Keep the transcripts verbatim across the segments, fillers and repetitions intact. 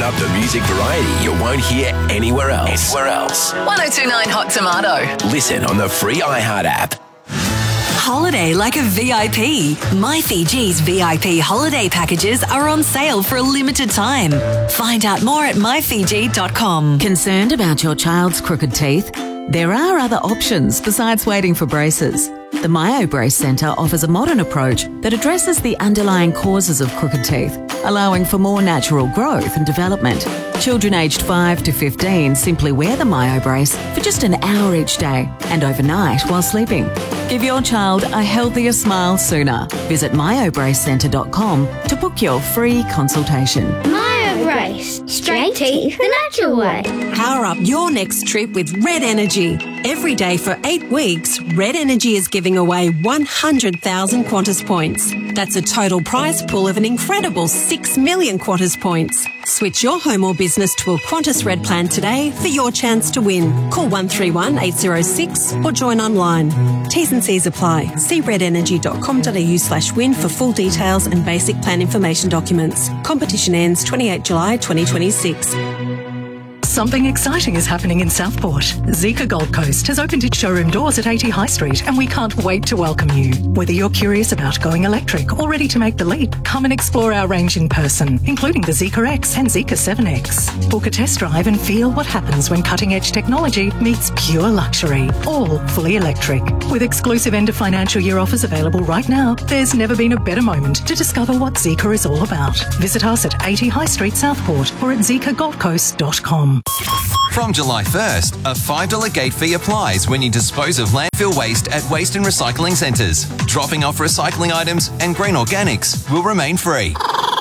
up the music variety you won't hear anywhere else. Anywhere else. ten twenty-nine Hot Tomato. Listen on the free iHeart app. Holiday like a V I P. My Fiji's V I P holiday packages are on sale for a limited time. Find out more at my fiji dot com. Concerned about your child's crooked teeth? There are other options besides waiting for braces. The MyoBrace Centre offers a modern approach that addresses the underlying causes of crooked teeth, allowing for more natural growth and development. Children aged five to fifteen simply wear the MyoBrace for just an hour each day and overnight while sleeping. Give your child a healthier smile sooner. Visit myo brace centre dot com to book your free consultation. MyoBrace. Straight teeth the natural way. Power up your next trip with Red Energy. Every day for eight weeks, Red Energy is giving away one hundred thousand Qantas points. That's a total prize pool of an incredible six million Qantas points. Switch your home or business to a Qantas Red plan today for your chance to win. Call one three one eight zero six or join online. T's and C's apply. See red energy dot com dot a u slash win for full details and basic plan information documents. Competition ends twenty-eighth July twenty twenty-six. Something exciting is happening in Southport. Zika Gold Coast has opened its showroom doors at eighty High Street and we can't wait to welcome you. Whether you're curious about going electric or ready to make the leap, come and explore our range in person, including the Zika X and Zika seven X. Book a test drive and feel what happens when cutting-edge technology meets pure luxury, all fully electric. With exclusive end of financial year offers available right now, there's never been a better moment to discover what Zika is all about. Visit us at eighty High Street Southport or at zika gold coast dot com. From July first, a five dollars gate fee applies when you dispose of landfill waste at waste and recycling centres. Dropping off recycling items and green organics will remain free.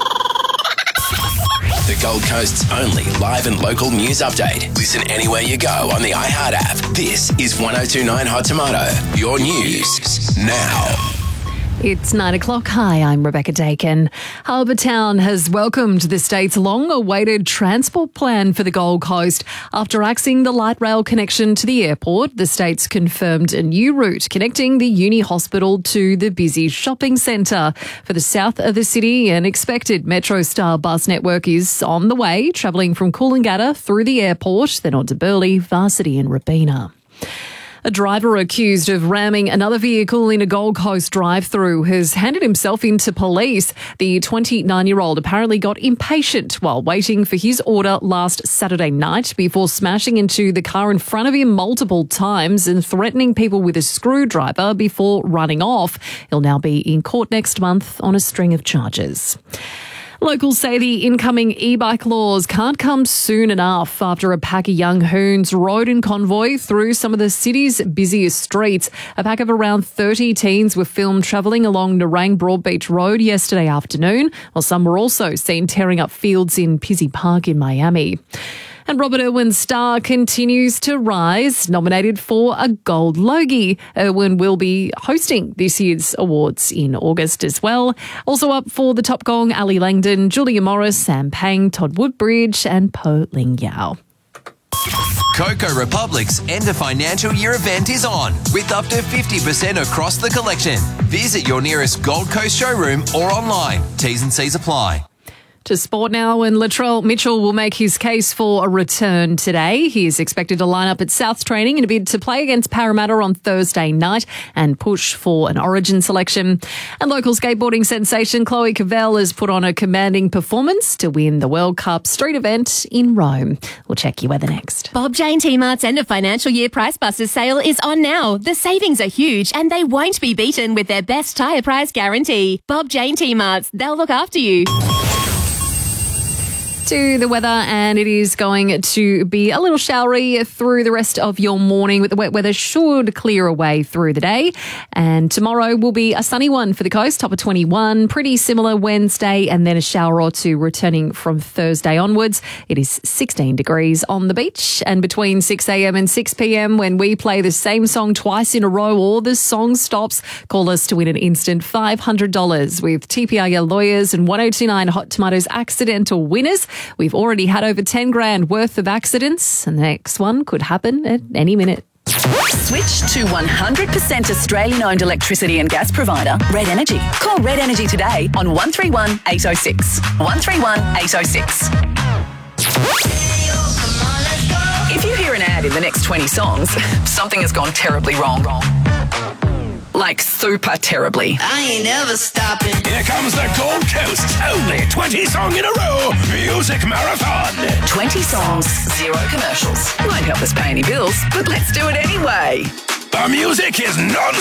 The Gold Coast's only live and local news update. Listen anywhere you go on the iHeart app. This is ten twenty-nine Hot Tomato. Your news now. It's nine o'clock. Hi, I'm Rebecca Dakin. Harbour Town has welcomed the state's long-awaited transport plan for the Gold Coast. After axing the light rail connection to the airport, the state's confirmed a new route connecting the Uni Hospital to the busy shopping centre. For the south of the city, an expected Metro Star bus network is on the way, travelling from Coolangatta through the airport, then on to Burleigh, Varsity and Robina. A driver accused of ramming another vehicle in a Gold Coast drive-through has handed himself into police. The twenty-nine-year-old apparently got impatient while waiting for his order last Saturday night before smashing into the car in front of him multiple times and threatening people with a screwdriver before running off. He'll now be in court next month on a string of charges. Locals say the incoming e-bike laws can't come soon enough after a pack of young hoons rode in convoy through some of the city's busiest streets. A pack of around thirty teens were filmed travelling along Nerang Broadbeach Road yesterday afternoon, while some were also seen tearing up fields in Pizzey Park in Miami. And Robert Irwin's star continues to rise, nominated for a Gold Logie. Irwin will be hosting this year's awards in August as well. Also up for the Top Gong, Ali Langdon, Julia Morris, Sam Pang, Todd Woodbridge and Po Ling Yao. Coco Republic's end of financial year event is on, with up to fifty percent across the collection. Visit your nearest Gold Coast showroom or online. T's and C's apply. To sport now, and Latrell Mitchell will make his case for a return today. He is expected to line up at South's training in a bid to play against Parramatta on Thursday night and push for an origin selection. And local skateboarding sensation Chloe Cavell has put on a commanding performance to win the World Cup street event in Rome. We'll check your weather next. Bob Jane T-Mart's end of financial year Price Busters sale is on now. The savings are huge and they won't be beaten with their best tyre price guarantee. Bob Jane T-Mart's, they'll look after you. To the weather, and it is going to be a little showery through the rest of your morning, but the wet weather should clear away through the day. And tomorrow will be a sunny one for the coast, top of twenty-one, pretty similar Wednesday, and then a shower or two returning from Thursday onwards. It is sixteen degrees on the beach, and between six a.m. and six p.m. when we play the same song twice in a row or the song stops, call us to win an instant five hundred dollars with T P I L Lawyers and ten twenty-nine Hot Tomatoes accidental winners. We've already had over ten grand worth of accidents, and the next one could happen at any minute. Switch to one hundred percent Australian-owned electricity and gas provider, Red Energy. Call Red Energy today on one three one eight oh six. one three one eight oh six. If you hear an ad in the next twenty songs, something has gone terribly wrong. Like super terribly. I ain't ever stopping. Here comes the Gold Coast's only twenty song in a row music marathon. twenty songs, zero commercials. Won't help us pay any bills, but let's do it anyway. The music is non